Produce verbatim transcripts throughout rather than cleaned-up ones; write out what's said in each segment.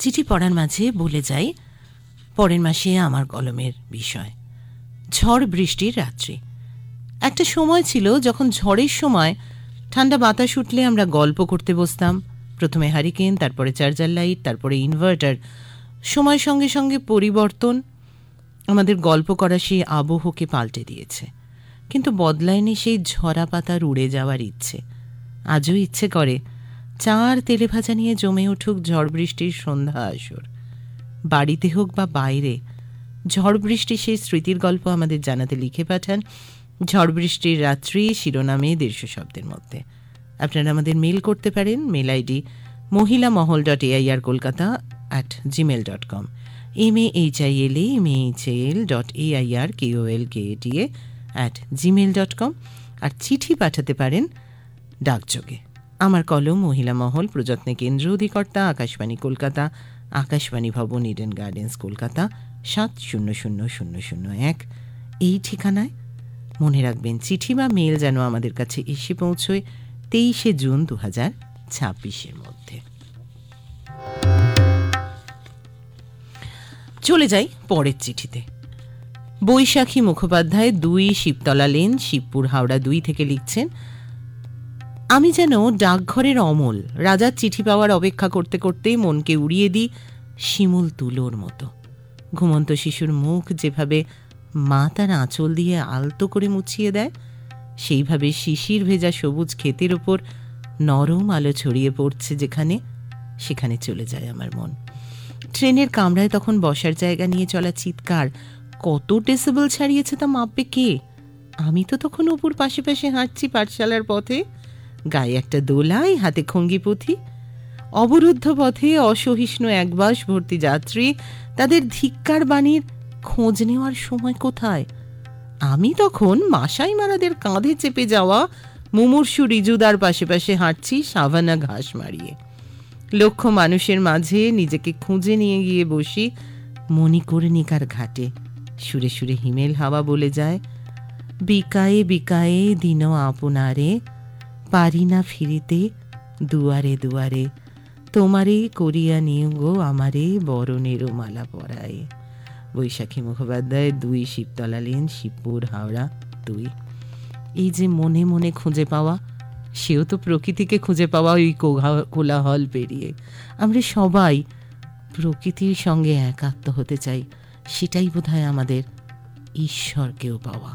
চিঠি পড়ার মাঝে বলে যাই পরের মাসে আমার কলমের বিষয় ঝড় বৃষ্টির রাত্রি। একটা সময় ছিল যখন ঝড়ের সময় ঠান্ডা বাতাস উঠলে আমরা গল্প করতে বসতাম। প্রথমে হারিকেন, তারপরে চার্জার লাইট, তারপরে ইনভার্টার। সময়ের সঙ্গে সঙ্গে পরিবর্তন আমাদের গল্প করা সেই আবহকে পাল্টে দিয়েছে, কিন্তু বদলায়নি সেই ঝরা পাতার উড়ে যাওয়ার ইচ্ছে। আজও ইচ্ছে করে চার তেলে ভাজা নিয়ে জমে উঠুক ঝড় বৃষ্টির সন্ধ্যা আসর। বাড়িতে হোক বা বাইরে, ঝড় বৃষ্টি সেই স্মৃতির গল্প আমাদের জানাতে লিখে পাঠান ঝড় বৃষ্টির রাত্রি শিরোনামে দেড়শো শব্দের মধ্যে। আপনারা আমাদের মেল করতে পারেন। মেল আইডি মহিলা মহল dot AIR Kolkata at Gmail dot com, M A H I L A M H A L dot A I R K O L K A T A at Gmail dot com. আর চিঠি পাঠাতে পারেন ডাকযোগে। আমার কলম মহিলা মহল, প্রযত্নে কেন্দ্র অধিকর্তা আকাশবাণী কলকাতা, আকাশবাণী ভবন, ইডেন গার্ডেন্স, কলকাতা সাত শূন্য শূন্য শূন্য শূন্য এক। এই ঠিকানায় মনে রাখবেন, চিঠি বা মেল যেন আমাদের কাছে এসে পৌঁছয় তেইশে জুন দু হাজার ছাব্বিশের মধ্যে। চলে যাই পরের চিঠিতে। বৈশাখী মুখোপাধ্যায়, দুই শিবতলা লেন, শিবপুর, হাওড়া দুই থেকে লিখছেন, আমি যেন ডাকঘরের অমল রাজার চিঠি পাওয়ার অপেক্ষা করতে করতে মনকে উড়িয়ে দিই শিমুল তুলোর মতো। ঘুমন্ত শিশুর মুখ যেভাবে মা তার আঁচল দিয়ে আলতো করে মুছিয়ে দেয়, সেইভাবে শিশির ভেজা সবুজ ক্ষেতের ওপর নরম আলো ছড়িয়ে পড়ছে যেখানে, সেখানে চলে যায় আমার মন। ট্রেনের কামরায় তখন বসার জায়গা নিয়ে চলা চিৎকার কত ডেসিবেল ছাড়িয়েছে তা মাপবে কে? আমি তো তখন অপুর পাশে পাশে হাঁটছি পাঠশালার পথে, গায়ে একটা দোলাই, হাতে খঙ্গি পুঁথি। অবরুদ্ধ পথে অসহিষ্ণু একবাস ভর্তি যাত্রী, তাদের ধিক্কার বাণীর খোঁজ নেওয়ার সময় কোথায়? আমি তখন মাসাই মারাদের কাঁধে চেপে যাওয়া মুমূর্ষু রিজুদার পাশে পাশে হাঁটছি সাভানা ঘাস মারিয়ে। লক্ষ মানুষের মাঝে নিজেকে খুঁজে নিয়ে গিয়ে বসি মণিকর্ণিকার ঘাটে। সুরে সুরে হিমেল হাওয়া বলে যায়, বিকায়ে বিকায়ে দিন আপনারে, পারি না ফিরিতে দুয়ারে দুয়ারে, তোমারে করিয়া নিও গো আমারে বরণের মালা পরায়ে। বৈশাখী মুখোপাধ্যায়, দুই শিবতলা লেন, শিবপুর, হাওড়া দুই। এই যে মনে মনে খুঁজে পাওয়া, সেও তো প্রকৃতিকে খুঁজে পাওয়া ওই কোলাহল পেরিয়ে। আমরা সবাই প্রকৃতির সঙ্গে একাত্ম হতে চাই, সেটাই বোধহয় আমাদের ঈশ্বরকেও পাওয়া।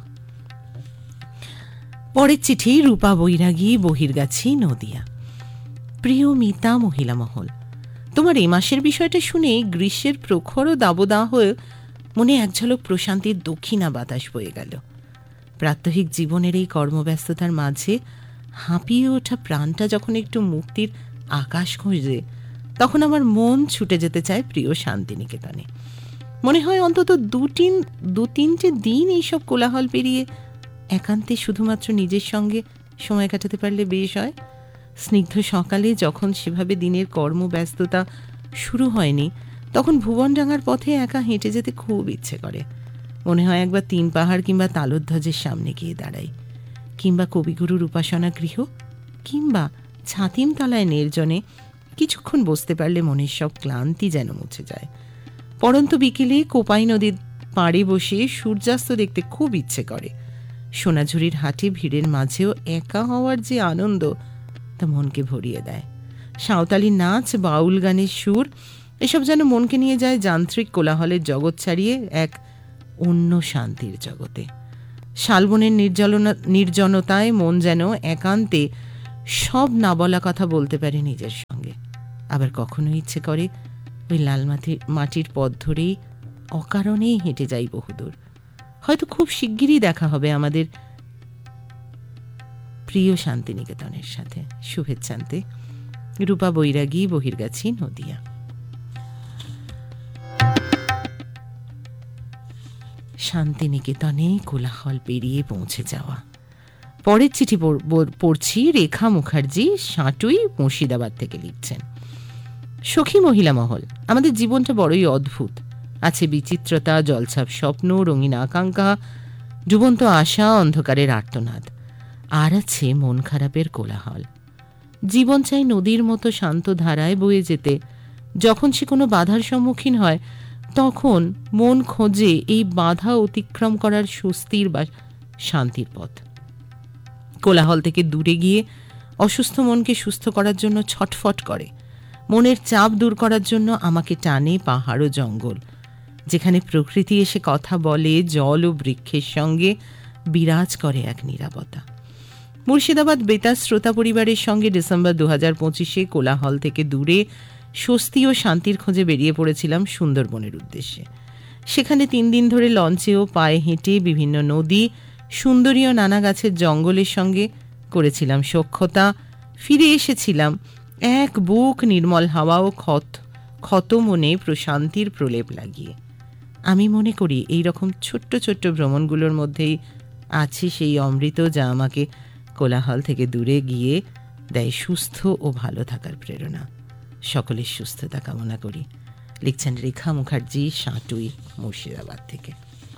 পরের চিঠি রূপা বৈরাগী, বহিরগাছি, নদিয়া। প্রিয় মিতা মহিলা মহল, তোমার এ মাসের বিষয়টা শুনে গ্রীষ্মের প্রখর ও দাবদাহ হয়ে মনে এক ঝলক প্রশান্তির দক্ষিণা বাতাস বয়ে গেল। প্রাত্যহিক জীবনের এই কর্মব্যস্ততার মাঝে হাঁপিয়ে ওঠা প্রাণটা যখন একটু মুক্তির আকাশ খোঁজে, তখন আমার মন ছুটে যেতে চায় প্রিয় শান্তিনিকেতনে। মনে হয় অন্তত দু তিন দু তিনটে দিন এইসব কোলাহল পেরিয়ে একান্তে শুধুমাত্র নিজের সঙ্গে সময় কাটাতে পারলে বেশ হয়। স্নিগ্ধ সকালে যখন সেভাবে দিনের কর্মব্যস্ততা শুরু হয়নি, তখন ভুবনডাঙ্গার পথে একা হেঁটে যেতে খুব ইচ্ছে করে। মনে হয় একবার তিন পাহাড় কিংবা তালধ্বজের সামনে গিয়ে দাঁড়াই, কিংবা কবিগুরুর উপাসনা গৃহ, কিংবা ছাতিমতলায় নির্জনে কিছুক্ষণ বসতে পারলে মনের সব ক্লান্তি যেন মুছে যায়। পড়ন্ত বিকেলে কোপাই নদীর পাড়ে বসে সূর্যাস্ত দেখতে খুব ইচ্ছে করে। সোনাঝুরির হাটে ভিড়ের মাঝেও একা হওয়ার যে আনন্দ, তা মনকে ভরিয়ে দেয়। সাঁওতালি নাচ, বাউল গানের সুর, এসব যেন মনকে নিয়ে যায় যান্ত্রিক কোলাহলের জগৎ ছাড়িয়ে এক অন্য শান্তির জগতে। শালবনের নির্জলনা নির্জনতায় মন যেন একান্তে সব না বলা কথা বলতে পারে নিজের সঙ্গে। আবার কখনো ইচ্ছে করে ওই লাল মাটির মাটির পথ ধরেই অকারণেই হেঁটে যাই বহুদূর। হয়তো খুব শিগগিরই দেখা হবে আমাদের প্রিয় শান্তিনিকেতনের সাথে। শুভেচ্ছান্তে রূপা বৈরাগী, বহিরগাছি, নদিয়া। শান্তিনিকেতনে কোলাহল পেরিয়ে পৌঁছে যাওয়া। পরের চিঠি পড়ছি রেখা মুখার্জি, সাঁটুই, মুর্শিদাবাদ থেকে লিখছেন, সখী মহিলা মহল, আমাদের জীবনটা বড়ই অদ্ভুত। আছে বিচিত্রতা, জলছাপ স্বপ্ন, রঙিন আকাঙ্ক্ষা, ডুবন্ত আশা, অন্ধকারের আর্তনাদ, আর আছে মন খারাপের কোলাহল। জীবন চাই নদীর মতো শান্ত ধারায় বয়ে যেতে, যখন সে কোনো বাধার সম্মুখীন হয় তখন মন খোঁজে এই বাধা অতিক্রম করার স্বস্তির বা শান্তির পথ। কোলাহল থেকে দূরে গিয়ে অসুস্থ মনকে সুস্থ করার জন্য ছটফট করে। মনের চাপ দূর করার জন্য আমাকে টানে পাহাড় ও জঙ্গল, যেখানে প্রকৃতি এসে কথা বলে, জল ও বৃক্ষের সঙ্গে বিরাজ করে এক নীরবতা। মুর্শিদাবাদ বেতার শ্রোতা পরিবারের সঙ্গে ডিসেম্বর দু হাজার পঁচিশে কোলাহল থেকে দূরে স্বস্তি ও শান্তির খোঁজে বেরিয়ে পড়েছিলাম সুন্দরবনের উদ্দেশ্যে। সেখানে তিন দিন ধরে লঞ্চে ও পায়ে হেঁটে বিভিন্ন নদী, সুন্দরী ও নানা গাছের জঙ্গলের সঙ্গে করেছিলাম সখ্যতা। ফিরে এসেছিলাম এক বুক নির্মল হাওয়া ও ক্ষত ক্ষত মনে প্রশান্তির প্রলেপ লাগিয়ে। আমি মনে করি এই রকম ছোট্ট ছোট্ট ভ্রমণগুলোর মধ্যেই আছে সেই অমৃত, যা আমাকে কোলাহল থেকে দূরে গিয়ে দেয় সুস্থ ও ভালো থাকার প্রেরণা। সকলের সুস্থতা কামনা করি। লিখছেন রেখা মুখার্জি, সাঁটুই, মুর্শিদাবাদ থেকে।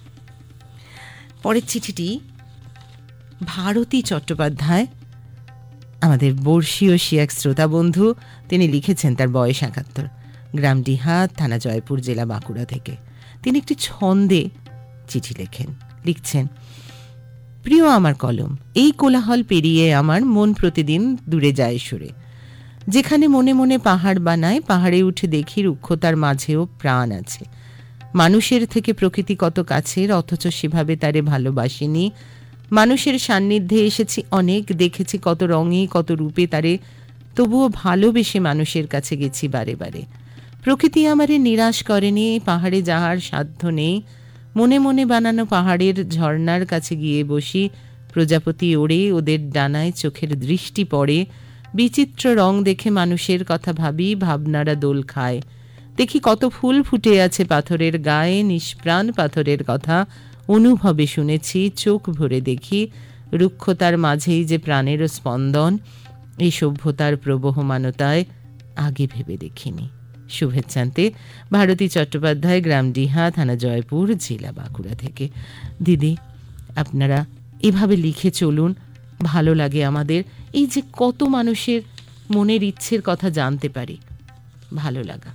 পরের চিঠিটি ভারতী চট্টোপাধ্যায়, আমাদের বর্ষীয় শিয়াক শ্রোতা বন্ধু। তিনি লিখেছেন, তার বয়স একাত্তর, গ্রাম ডিহা, থানা জয়পুর, জেলা বাঁকুড়া থেকে। তিনি একটি ছন্দে চিঠি লেখেন। লিখছেন, প্রিয় আমার কলম, এই কোলাহল পেরিয়ে আমার মন প্রতিদিন দূরে যায় সুরে। যেখানে মনে মনে পাহাড় বানায়, পাহাড়ে উঠে দেখি রুক্ষতার মাঝেও প্রাণ আছে। মানুষের থেকে প্রকৃতি কত কাছের, অথচ সেভাবে তারে ভালোবাসিনি। মানুষের সান্নিধ্যে এসেছি অনেক, দেখেছি কত রঙে কত রূপে তারে, তবুও ভালোবেসে মানুষের কাছে গেছি বারে বারে। প্রকৃতি আমারে নিরাশ করেনি, পাহাড়ে যাহার সাধ্য নেই। মনে মনে বানানো পাহাড়ের ঝর্ণার কাছে গিয়ে বসি, প্রজাপতি ওড়ে, ওদের ডানায় চোখের দৃষ্টি পড়ে। বিচিত্র রং দেখে মানুষের কথা ভাবি, ভাবনারা দোল খায়। দেখি কত ফুল ফুটে আছে পাথরের গায়ে, নিষ্প্রাণ পাথরের কথা অনুভবে শুনেছি, চোখ ভরে দেখি। রুক্ষতার মাঝেই যে প্রাণের স্পন্দন, এই সভ্যতার প্রবহমানতায় আগে ভেবে দেখিনি। শুভেচ্ছান্তে ভারতী চট্টোপাধ্যায়, গ্রাম ডিহা, থানা জয়পুর, জেলা বাঁকুড়া থেকে। দিদি, আপনারা এভাবে লিখে চলুন, ভালো লাগে আমাদের। এই যে কত মানুষের মনের ইচ্ছের কথা জানতে পারি, ভালো লাগা।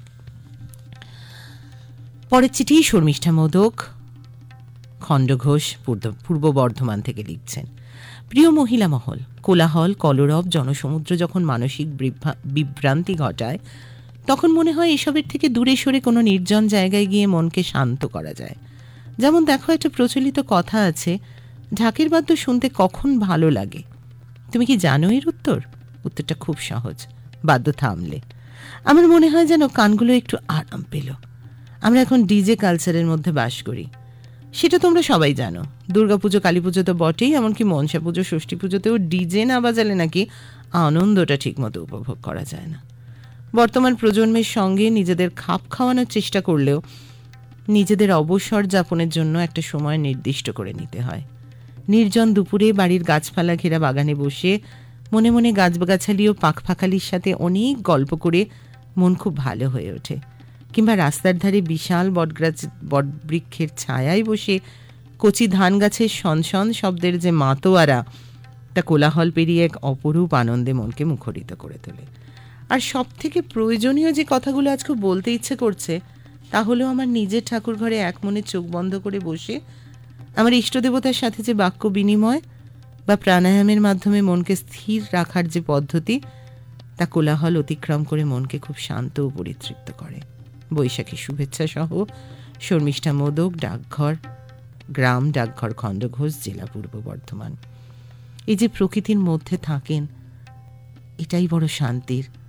পরের চিঠি শর্মিষ্ঠা মোদক, খণ্ডঘোষ, পূর্ব বর্ধমান থেকে লিখছেন, প্রিয় মহিলা মহল, কোলাহল, কলরব, জনসমুদ্র যখন মানসিক বিভ্রান্তি ঘটায়, তখন মনে হয় এসবের থেকে দূরে সরে কোনো নির্জন জায়গায় গিয়ে মনকে শান্ত করা যায়। যেমন দেখো, একটা প্রচলিত কথা আছে, ঢাকের বাদ্য শুনতে কখন ভালো লাগে। তুমি কি জানো এর উত্তর? উত্তরটা খুব সহজ, বাদ্য থামলে। আমার মনে হয় যেন কানগুলো একটু আরাম পেল। আমরা এখন ডিজে কালচারের মধ্যে বাস করি, সেটা তোমরা সবাই জানো। দুর্গাপুজো, কালী পুজো তো বটেই, এমনকি মনসা পুজো, ষষ্ঠী পুজোতেও ডিজে না বাজালে নাকি আনন্দটা ঠিকমতো উপভোগ করা যায় না। বর্তমান প্রজন্মের সঙ্গে নিজেদের খাপ খাওয়ানোর চেষ্টা করলেও নিজেদের অবসর যাপনের জন্য একটা সময় নির্দিষ্ট করে নিতে হয়। নির্জন দুপুরে বাড়ির গাছপালা ঘেরা বাগানে বসে মনে মনে গাছগাছালি ও পাখপাখালির সাথে অনেক গল্প করে মন খুব ভালো হয়ে ওঠে। কিংবা রাস্তার ধারে বিশাল বটগাছ বটবৃক্ষের ছায়ায় বসে কচি ধান গাছের সনসন শব্দের যে মাতোয়ারা, তা কোলাহল পেরিয়ে এক অপরূপ আনন্দে মনকে মুখরিত করে তোলে। আর সব থেকে প্রয়োজনীয় যে কথাগুলো আজকে বলতে ইচ্ছে করছে, তা হলো আমার নিজের ঠাকুর ঘরে এক মনে চোখ বন্ধ করে বসে আমার ইষ্টদেবতার সাথে যে বাক্য বিনিময় বা প্রাণায়ামের মাধ্যমে মনকে স্থির রাখার যে পদ্ধতি, তা কোলাহল অতিক্রম করে মনকে খুব শান্ত ও পরিতৃপ্ত করে। বৈশাখী শুভেচ্ছা সহ শর্মিষ্ঠা মোদক, ডাকঘর, গ্রাম ডাকঘর, খণ্ডঘোষ, জেলা পূর্ব বর্ধমান। এই যে প্রকৃতির মধ্যে থাকেন, এটাই বড় শান্তির।